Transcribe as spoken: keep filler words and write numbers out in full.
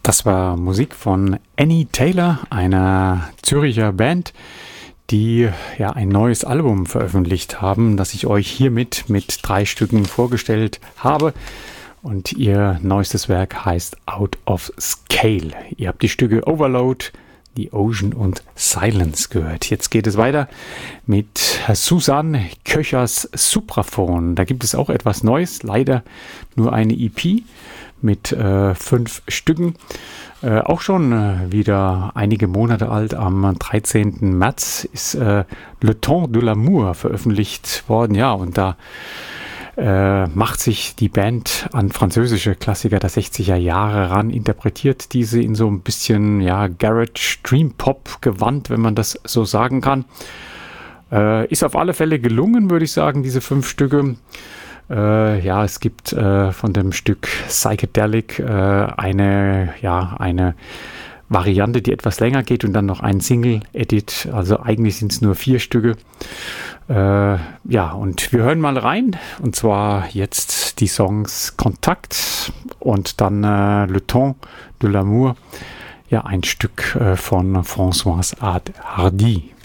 Das war Musik von Annie Taylor, einer Züricher Band, die ja ein neues Album veröffentlicht haben, das ich euch hiermit mit drei Stücken vorgestellt habe. Und ihr neuestes Werk heißt Out of Scale. Ihr habt die Stücke Overload, The Ocean und Silence gehört. Jetzt geht es weiter mit Susanne Köchers Supraphon. Da gibt es auch etwas Neues, leider nur eine E P mit äh, fünf Stücken. Äh, auch schon äh, wieder einige Monate alt. Am dreizehnten März ist äh, Le Temps de l'amour veröffentlicht worden. Ja, und da äh, macht sich die Band an französische Klassiker der sechziger Jahre ran, interpretiert diese in so ein bisschen ja, Garage Dream Pop Gewand, wenn man das so sagen kann. Äh, ist auf alle Fälle gelungen, würde ich sagen, diese fünf Stücke. Äh, ja, es gibt äh, von dem Stück Psychedelic äh, eine, ja, eine Variante, die etwas länger geht und dann noch ein Single-Edit. Also eigentlich sind es nur vier Stücke. Äh, ja, und wir hören mal rein. Und zwar jetzt die Songs Kontakt und dann äh, Le Temps de l'amour. Ja, ein Stück äh, von Françoise Hardy.